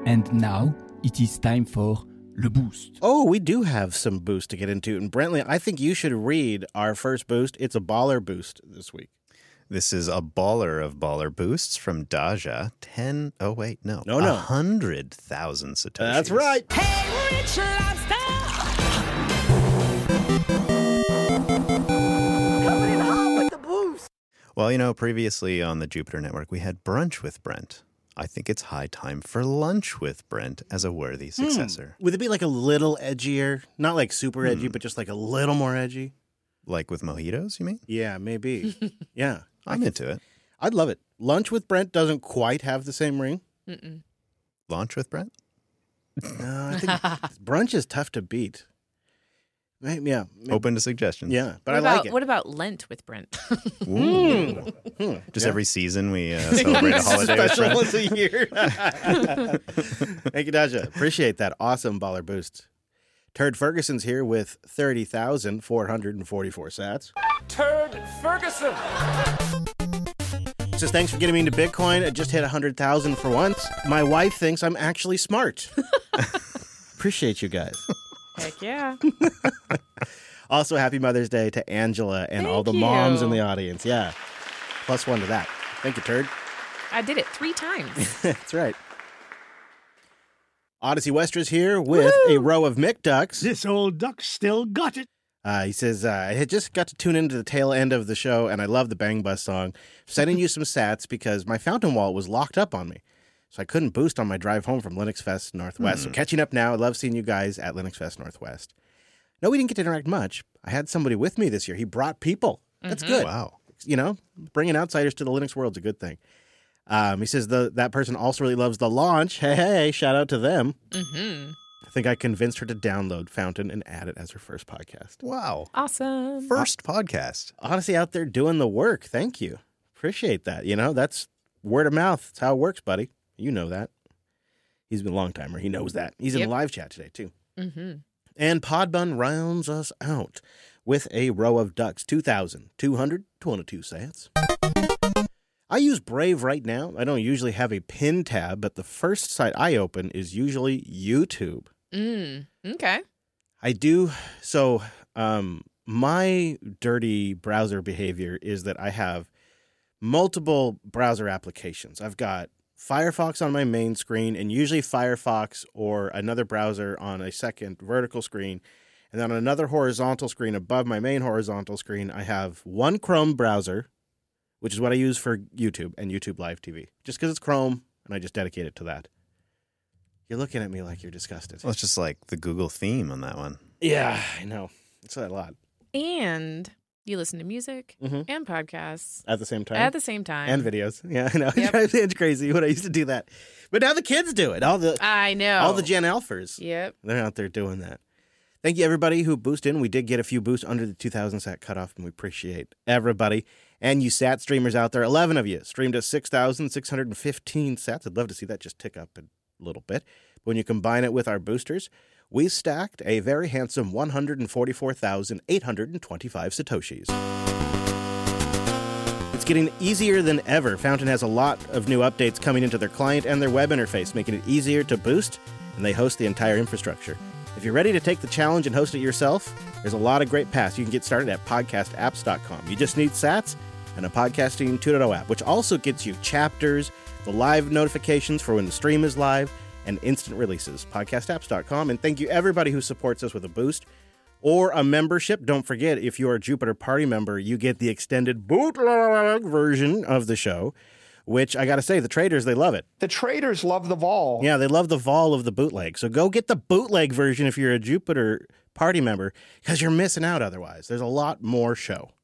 And now it is time for Le Boost. Oh, we do have some boost to get into. And Brentley, I think you should read our first boost. It's a baller boost this week. This is a baller of baller boosts from Daja. 100,000 Satoshis. That's right. Hey, Rich Lobster! Coming in hot with the boost. Well, previously on the Jupiter Network, we had Brunch with Brent. I think it's high time for Lunch with Brent as a worthy successor. Would it be like a little edgier? Not like super edgy, but just like a little more edgy? Like with mojitos, you mean? Yeah, maybe. Yeah. I'm into it. I'd love it. Lunch with Brent doesn't quite have the same ring. Launch with Brent? No, I think brunch is tough to beat. Yeah. Open to suggestions. Yeah, but I like it. What about Lent with Brent? Just every season we celebrate a holiday with Special Brent. once a year. Thank you, Daja. Appreciate that. Awesome baller boost. Turd Ferguson's here with 30,444 sats. Turd Ferguson. Says, thanks for getting me into Bitcoin. I just hit 100,000 for once. My wife thinks I'm actually smart. Appreciate you guys. Heck yeah. Also, happy Mother's Day to Angela and all the Thank moms you. in the audience. Yeah. +1 to that. Thank you, Turd. I did it 3 times. That's right. Odyssey Westra's here with a row of McDucks. This old duck still got it. He says, I had just got to tune into the tail end of the show, and I love the Bang Bus song. Sending you some sats because my fountain wallet was locked up on me. So I couldn't boost on my drive home from Linux Fest Northwest. So catching up now. I love seeing you guys at Linux Fest Northwest. No, we didn't get to interact much. I had somebody with me this year. He brought people. That's good. Wow. Bringing outsiders to the Linux world is a good thing. He says that person also really loves the launch. Hey, shout out to them. I think I convinced her to download Fountain and add it as her first podcast. Wow. Awesome. First podcast. Odyssey out there doing the work. Thank you. Appreciate that. That's word of mouth. That's how it works, buddy. You know that. He's been a long timer. He knows that. He's in the live chat today, too. And Podbun rounds us out with a row of ducks. 2,222 sats. I use Brave right now. I don't usually have a pin tab, but the first site I open is usually YouTube. Okay. I do. So my dirty browser behavior is that I have multiple browser applications. I've got Firefox on my main screen, and usually Firefox or another browser on a second vertical screen. And then on another horizontal screen above my main horizontal screen, I have one Chrome browser, which is what I use for YouTube and YouTube Live TV. Just because it's Chrome, and I just dedicate it to that. You're looking at me like you're disgusted. Well, it's just like the Google theme on that one. Yeah, I know. It's a lot. And you listen to music and podcasts At the same time? at the same time. And videos. Yeah, I know. Yep. It's crazy when I used to do that. But now the kids do it. All the I know. all the Gen Alphas. Yep. They're out there doing that. Thank you, everybody who boosted in. We did get a few boosts under the 2,000 sat cutoff, and we appreciate everybody. And you sat streamers out there, 11 of you streamed at 6,615 sats. I'd love to see that just tick up a little bit. But when you combine it with our boosters, we stacked a very handsome 144,825 Satoshis. It's getting easier than ever. Fountain has a lot of new updates coming into their client and their web interface, making it easier to boost, and they host the entire infrastructure. If you're ready to take the challenge and host it yourself, there's a lot of great paths. You can get started at podcastapps.com. You just need sats and a Podcasting 2.0 app, which also gets you chapters, the live notifications for when the stream is live, and instant releases. Podcastapps.com. And thank you, everybody who supports us with a boost or a membership. Don't forget, if you're a Jupiter Party member, you get the extended bootleg version of the show, which I got to say, the traders, they love it. The traders love the vol. Yeah, they love the vol of the bootleg. So go get the bootleg version if you're a Jupiter Party member, because you're missing out otherwise. There's a lot more show.